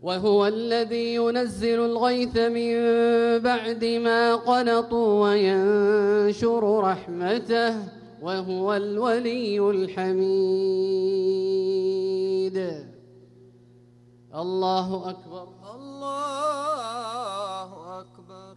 وهو الذي ينزل الغيث من بعد ما قنطوا وينشر رحمته وهو الولي الحميد. الله أكبر. الله أكبر.